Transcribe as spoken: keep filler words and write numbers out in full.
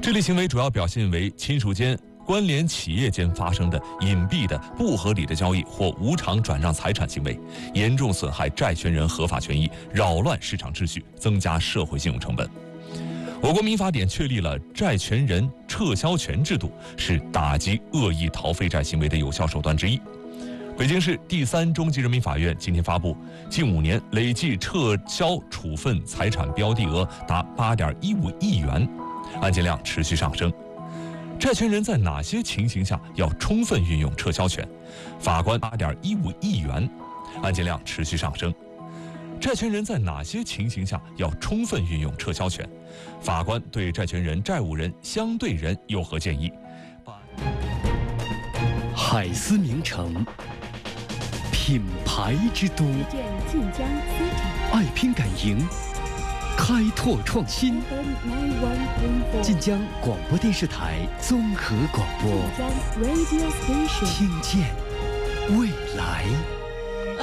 这类行为主要表现为亲属间、关联企业间发生的隐蔽的、不合理的交易或无偿转让财产行为，严重损害债权人合法权益，扰乱市场秩序，增加社会信用成本。我国民法典确立了债权人撤销权制度，是打击恶意逃废债行为的有效手段之一。北京市第三中级人民法院今天发布，近五年累计撤销处分财产标的额达八点一五亿元，案件量持续上升。债权人在哪些情形下要充分运用撤销权？法官八点一五亿元，案件量持续上升。债权人在哪些情形下要充分运用撤销权？法官对债权人、债务人、相对人有何建议？ 海思名城，品牌之都， 晋江 City， 爱拼敢赢，开拓创新。晋江广播电视台综合广播， 晋江 Radio Station， 听见